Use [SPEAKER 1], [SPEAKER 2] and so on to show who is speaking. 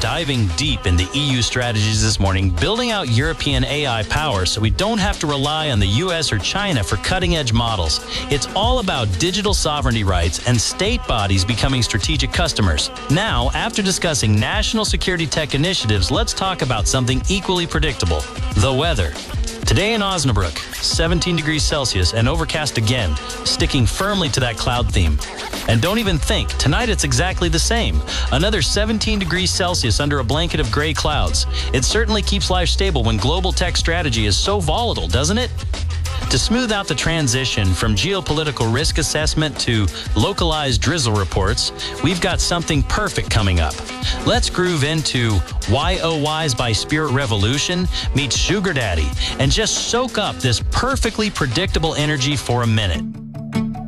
[SPEAKER 1] diving deep into EU strategies this morning, building out European AI power so we don't have to rely on the US or China for cutting-edge models. It's all about digital sovereignty rights and state bodies becoming strategic customers. Now, after discussing national security tech initiatives, let's talk about something equally predictable: the weather. Today in Osnabrück, 17 degrees Celsius and overcast again, sticking firmly to that cloud theme. And don't even think, tonight it's exactly the same. Another 17 degrees Celsius under a blanket of gray clouds. It certainly keeps life stable when global tech strategy is so volatile, doesn't it? To smooth out the transition from geopolitical risk assessment to localized drizzle reports, we've got something perfect coming up. Let's groove into Why Oh Why's by Spirit Revolution meets Sugar Daddy and just soak up this perfectly predictable energy for a minute.